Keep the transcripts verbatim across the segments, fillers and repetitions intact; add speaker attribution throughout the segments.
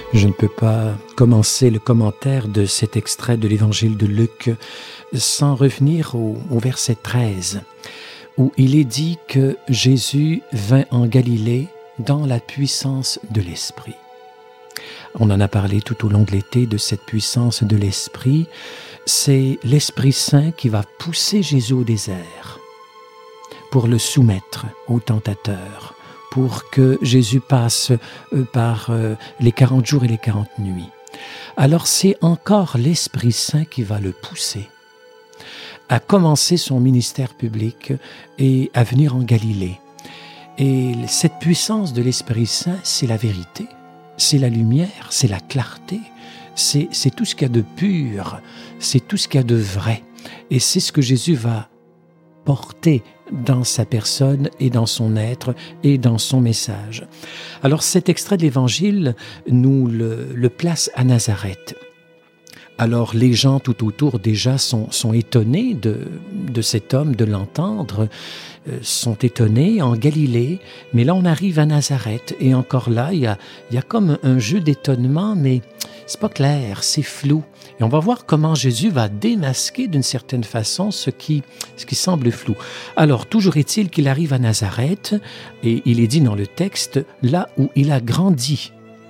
Speaker 1: Je ne peux pas commencer le commentaire de cet extrait de l'évangile de Luc sans revenir au, au verset treize, où il est dit que Jésus vint en Galilée dans la puissance de l'Esprit. On en a parlé tout au long de l'été de cette puissance de l'Esprit. C'est l'Esprit Saint qui va pousser Jésus au désert pour le soumettre au tentateur, pour que Jésus passe par les quarante jours et les quarante nuits. Alors c'est encore l'Esprit Saint qui va le pousser à commencer son ministère public et à venir en Galilée. Et cette puissance de l'Esprit Saint, c'est la vérité, c'est la lumière, c'est la clarté, c'est, c'est tout ce qu'il y a de pur, c'est tout ce qu'il y a de vrai. Et c'est ce que Jésus va porter dans sa personne et dans son être et dans son message. Alors cet extrait de l'Évangile nous le, le place à Nazareth. Alors les gens tout autour déjà sont, sont étonnés de, de cet homme, de l'entendre, euh, sont étonnés en Galilée, mais là on arrive à Nazareth et encore là il y a, il y a comme un jeu d'étonnement, mais c'est pas clair, c'est flou. Et on va voir comment Jésus va démasquer d'une certaine façon ce qui, ce qui semble flou. Alors, toujours est-il qu'il arrive à Nazareth, et il est dit dans le texte, là où il a grandi.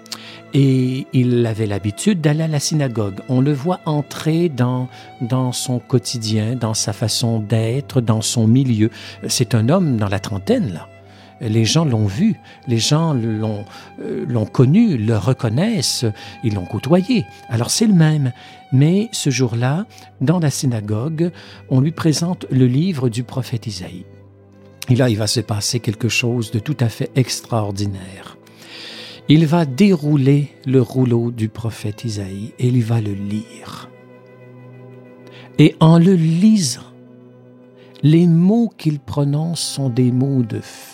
Speaker 1: Et il avait l'habitude d'aller à la synagogue. On le voit entrer dans, dans son quotidien, dans sa façon d'être, dans son milieu. C'est un homme dans la trentaine, là. Les gens l'ont vu, les gens l'ont, euh, l'ont connu, le reconnaissent, ils l'ont côtoyé. Alors c'est le même. Mais ce jour-là, dans la synagogue, on lui présente le livre du prophète Isaïe. Et là, il va se passer quelque chose de tout à fait extraordinaire. Il va dérouler le rouleau du prophète Isaïe et il va le lire. Et en le lisant, les mots qu'il prononce sont des mots de feu.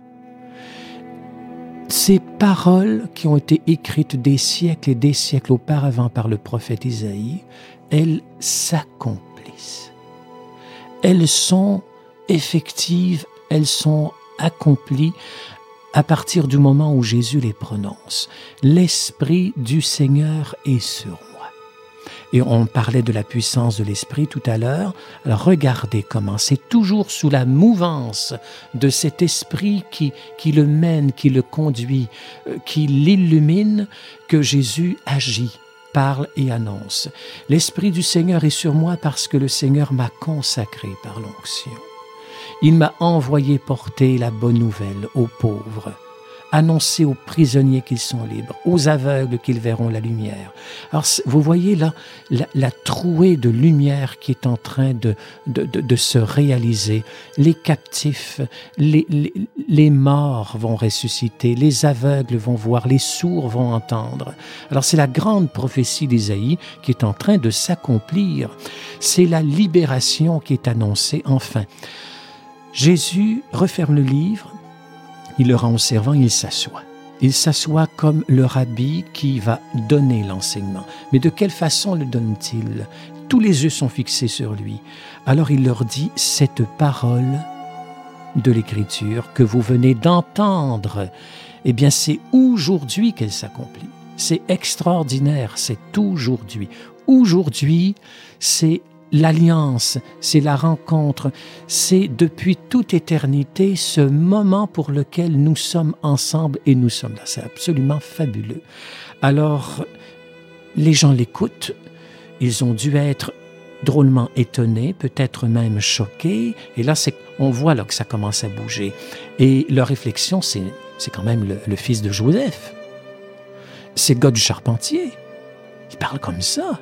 Speaker 1: Ces paroles qui ont été écrites des siècles et des siècles auparavant par le prophète Isaïe, elles s'accomplissent. Elles sont effectives, elles sont accomplies à partir du moment où Jésus les prononce. L'Esprit du Seigneur est sur moi. Et on parlait de la puissance de l'Esprit tout à l'heure. Alors regardez comment c'est toujours sous la mouvance de cet Esprit qui, qui le mène, qui le conduit, euh, qui l'illumine, que Jésus agit, parle et annonce. L'Esprit du Seigneur est sur moi parce que le Seigneur m'a consacré par l'onction. Il m'a envoyé porter la bonne nouvelle aux pauvres, annoncer aux prisonniers qu'ils sont libres, aux aveugles qu'ils verront la lumière. Alors, vous voyez là, la, la trouée de lumière qui est en train de, de, de, de se réaliser. Les captifs, les, les, les morts vont ressusciter, les aveugles vont voir, les sourds vont entendre. Alors, c'est la grande prophétie d'Isaïe qui est en train de s'accomplir. C'est la libération qui est annoncée enfin. Jésus referme le livre, il le rend au servant, il s'assoit. Il s'assoit comme le rabbi qui va donner l'enseignement. Mais de quelle façon le donne-t-il? Tous les yeux sont fixés sur lui. Alors il leur dit, cette parole de l'Écriture que vous venez d'entendre, eh bien c'est aujourd'hui qu'elle s'accomplit. C'est extraordinaire, c'est aujourd'hui. Aujourd'hui, c'est l'alliance, c'est la rencontre, c'est depuis toute éternité ce moment pour lequel nous sommes ensemble et nous sommes là. C'est absolument fabuleux. Alors, les gens l'écoutent, ils ont dû être drôlement étonnés, peut-être même choqués, et là, c'est, on voit là que ça commence à bouger. Et leur réflexion, c'est, c'est quand même le, le fils de Joseph. C'est le gars du charpentier. Il parle comme ça.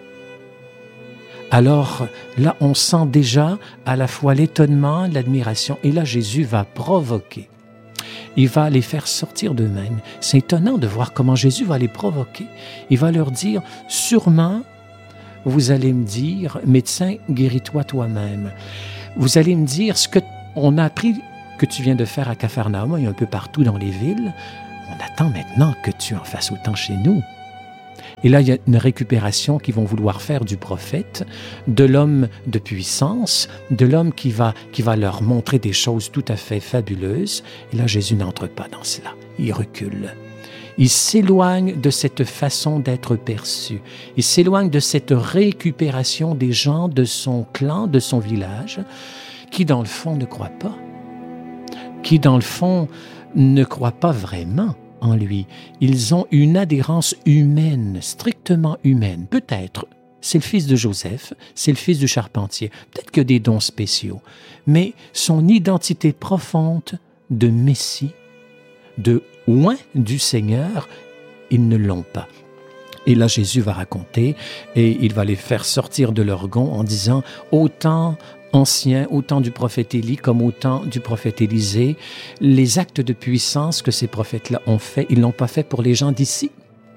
Speaker 1: Alors là, on sent déjà à la fois l'étonnement, l'admiration, et là, Jésus va provoquer. Il va les faire sortir d'eux-mêmes. C'est étonnant de voir comment Jésus va les provoquer. Il va leur dire, sûrement, vous allez me dire, médecin, guéris-toi toi-même. Vous allez me dire ce qu'on a appris que tu viens de faire à Capharnaüm et un peu partout dans les villes. On attend maintenant que tu en fasses autant chez nous. Et là, il y a une récupération qu'ils vont vouloir faire du prophète, de l'homme de puissance, de l'homme qui va, qui va leur montrer des choses tout à fait fabuleuses. Et là, Jésus n'entre pas dans cela. Il recule. Il s'éloigne de cette façon d'être perçu. Il s'éloigne de cette récupération des gens de son clan, de son village, qui dans le fond ne croient pas, qui dans le fond ne croient pas vraiment en lui. Ils ont une adhérence humaine, strictement humaine. Peut-être, c'est le fils de Joseph, c'est le fils du charpentier, peut-être que des dons spéciaux, mais son identité profonde de Messie, de oint du Seigneur, ils ne l'ont pas. Et là, Jésus va raconter, et il va les faire sortir de leur gond en disant « Autant ancien, autant du prophète Élie comme autant du prophète Élisée, les actes de puissance que ces prophètes-là ont fait, ils ne l'ont pas fait pour les gens d'ici. »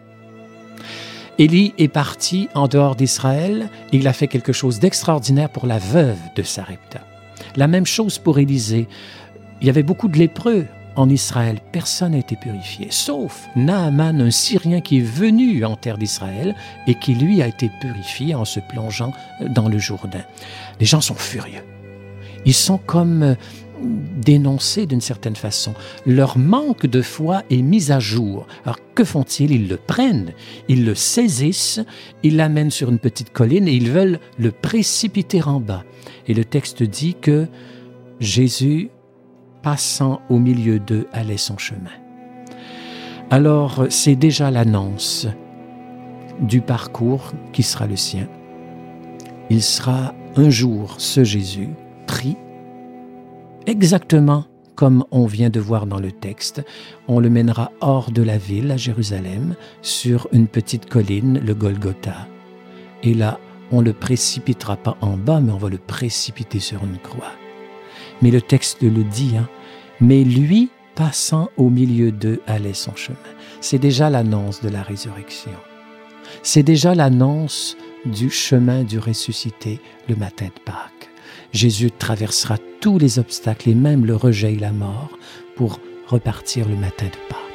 Speaker 1: Élie est parti en dehors d'Israël et il a fait quelque chose d'extraordinaire pour la veuve de Sarepta. La même chose pour Élisée. Il y avait beaucoup de lépreux en Israël. Personne n'a été purifié, sauf Naaman, un Syrien qui est venu en terre d'Israël et qui, lui, a été purifié en se plongeant dans le Jourdain. Les gens sont furieux. Ils sont comme dénoncés d'une certaine façon. Leur manque de foi est mis à jour. Alors, que font-ils? Ils le prennent, ils le saisissent, ils l'amènent sur une petite colline et ils veulent le précipiter en bas. Et le texte dit que Jésus, passant au milieu d'eux, allait son chemin. Alors, c'est déjà l'annonce du parcours qui sera le sien. Il sera un jour, ce Jésus, pris, exactement comme on vient de voir dans le texte. On le mènera hors de la ville, à Jérusalem, sur une petite colline, le Golgotha. Et là, on ne le précipitera pas en bas, mais on va le précipiter sur une croix. Mais le texte le dit, hein, mais lui, passant au milieu d'eux, allait son chemin. C'est déjà l'annonce de la résurrection. C'est déjà l'annonce du chemin du ressuscité le matin de Pâques. Jésus traversera tous les obstacles et même le rejet et la mort pour repartir le matin de Pâques.